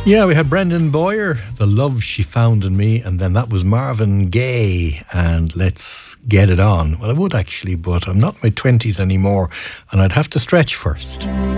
Yeah, we had Brendan Boyer, The Love She Found in Me, and then that was Marvin Gaye, and Let's Get It On. Well, I would actually, but I'm not in my 20s anymore, and I'd have to stretch first.